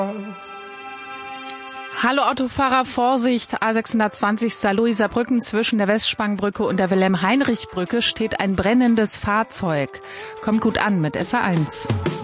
Hallo Autofahrer, Vorsicht! A620 Luiserbrücken zwischen der Westsprangbrücke und der Wilhelm-Heinrich-Brücke steht ein brennendes Fahrzeug. Kommt gut an mit SA1.